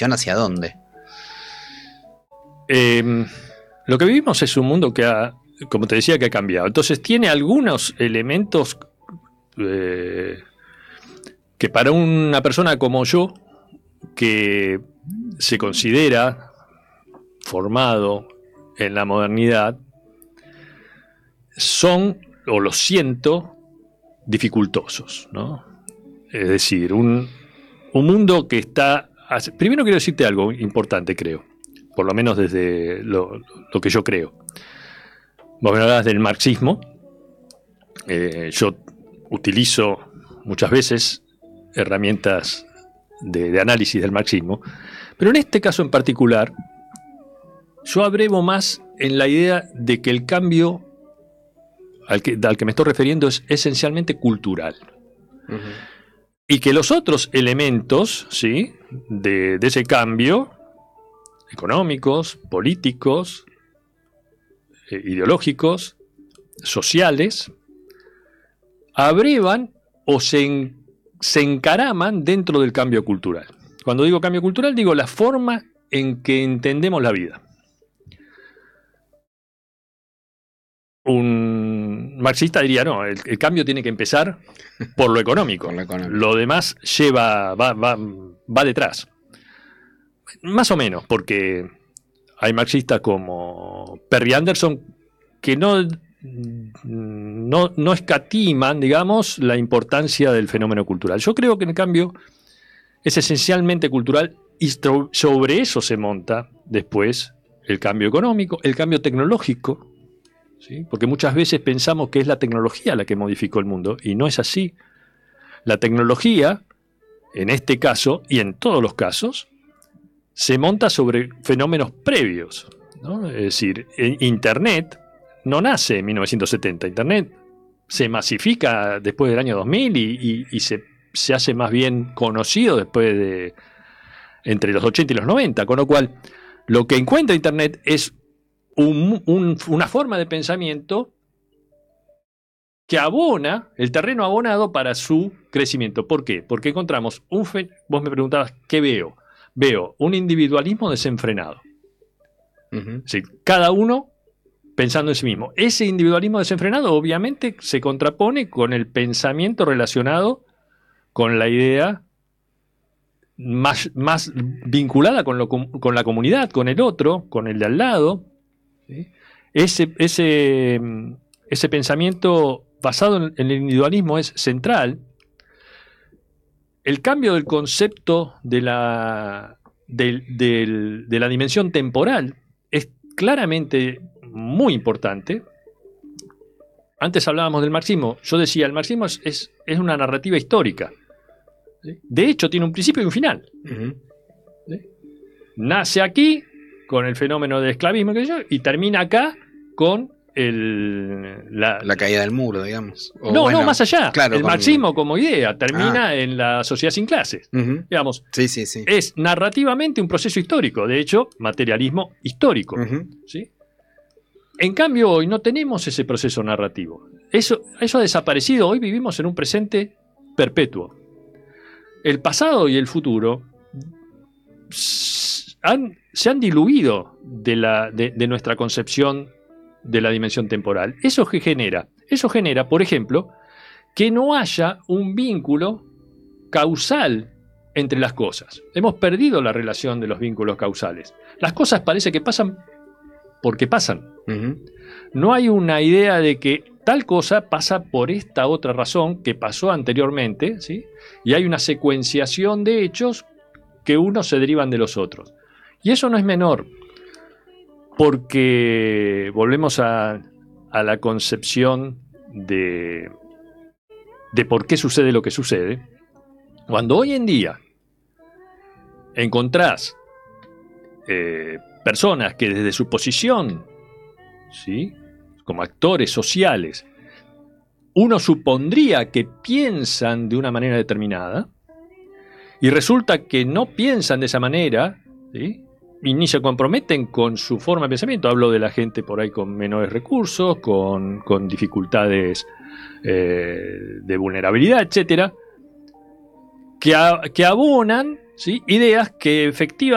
¿Que van hacia dónde? Lo que vivimos es un mundo que como te decía, que ha cambiado. Entonces tiene algunos elementos que para una persona como yo, que se considera formado en la modernidad, son, o lo siento, dificultosos, ¿no? Es decir, un mundo que está... Primero quiero decirte algo importante, creo, por lo menos desde lo que yo creo. Vos me hablabas del marxismo. Yo utilizo muchas veces herramientas de análisis del marxismo, pero en este caso en particular, yo abrevo más en la idea de que el cambio al que me estoy refiriendo es esencialmente cultural. Uh-huh. Y que los otros elementos, ¿sí?, de ese cambio, económicos, políticos, ideológicos, sociales, abrevan o se encaraman dentro del cambio cultural. Cuando digo cambio cultural, digo la forma en que entendemos la vida. Un marxista diría, no, el cambio tiene que empezar por lo económico. Lo demás va detrás. Más o menos, porque hay marxistas como Perry Anderson que no escatiman, digamos, la importancia del fenómeno cultural. Yo creo que en cambio es esencialmente cultural y sobre eso se monta después el cambio económico, el cambio tecnológico, ¿sí? Porque muchas veces pensamos que es la tecnología la que modificó el mundo y no es así. La tecnología, en este caso y en todos los casos, se monta sobre fenómenos previos, ¿no? Es decir, Internet no nace en 1970. Internet se masifica después del año 2000 y se hace más bien conocido después de entre los 80 y los 90. Con lo cual, lo que encuentra Internet es una forma de pensamiento que abona el terreno abonado para su crecimiento. ¿Por qué? Porque encontramos vos me preguntabas, ¿qué veo? Veo un individualismo desenfrenado. Uh-huh. Sí, cada uno pensando en sí mismo. Ese individualismo desenfrenado obviamente se contrapone con el pensamiento relacionado con la idea más vinculada con la comunidad, con el otro, con el de al lado. ¿Sí? Ese pensamiento basado en el individualismo es central. El cambio del concepto de la dimensión temporal es claramente muy importante. Antes hablábamos del marxismo. Yo decía, el marxismo es una narrativa histórica. ¿Sí? De hecho, tiene un principio y un final. Uh-huh. ¿Sí? Nace aquí con el fenómeno del esclavismo y termina acá con la caída del muro, digamos. No, más allá. Claro, el marxismo como idea termina en la sociedad sin clases. Uh-huh. Digamos, sí. Es narrativamente un proceso histórico. De hecho, materialismo histórico. Uh-huh. ¿Sí? En cambio, hoy no tenemos ese proceso narrativo. Eso ha desaparecido. Hoy vivimos en un presente perpetuo. El pasado y el futuro se han diluido de nuestra concepción de la dimensión temporal. ¿Eso qué genera? Eso genera, por ejemplo, que no haya un vínculo causal entre las cosas. Hemos perdido la relación de los vínculos causales. Las cosas parece que pasan porque pasan. Uh-huh. No hay una idea de que tal cosa pasa por esta otra razón que pasó anteriormente, ¿sí? Y hay una secuenciación de hechos que unos se derivan de los otros. Y eso no es menor, porque volvemos a la concepción de por qué sucede lo que sucede. Cuando hoy en día encontrás personas que desde su posición, ¿sí?, como actores sociales, uno supondría que piensan de una manera determinada y resulta que no piensan de esa manera, ¿sí?, y ni se comprometen con su forma de pensamiento. Hablo de la gente por ahí con menores recursos, con dificultades de vulnerabilidad, etcétera, que abonan, ¿sí?, ideas que efectivamente